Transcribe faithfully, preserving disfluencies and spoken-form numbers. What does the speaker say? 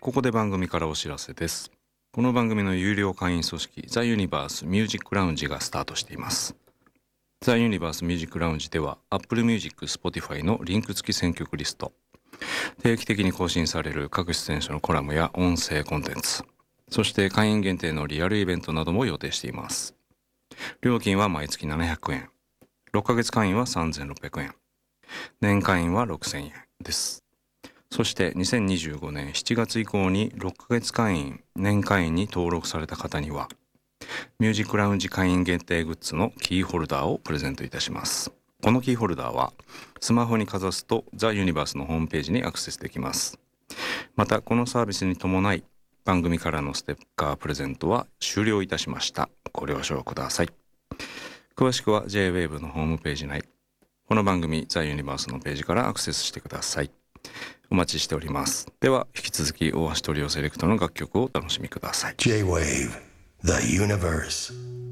ここで番組からお知らせです。この番組の有料会員組織ザ・ユニバース・ミュージック・ラウンジがスタートしています。ザ・ユニバース・ミュージック・ラウンジでは Apple Music、Spotify のリンク付き選曲リスト、定期的に更新される各出演者のコラムや音声コンテンツ、そして会員限定のリアルイベントなども予定しています。料金は毎月ななひゃくえん、ろっかげつ会員はさんぜんろっぴゃくえん、年会員はろくせんえんです。そしてにせんにじゅうごねんしちがつ以降にろっかげつ会員、年会員に登録された方にはミュージックラウンジ会員限定グッズのキーホルダーをプレゼントいたします。このキーホルダーはスマホにかざすとザ・ユニバースのホームページにアクセスできます。またこのサービスに伴い番組からのステッカープレゼントは終了いたしました。ご了承ください。詳しくは ジェイウェーブ のホームページ内、この番組ザ・ユニバースのページからアクセスしてください。お待ちしております。では引き続き大橋トリオセレクトの楽曲をお楽しみください。 J-Wave The Universe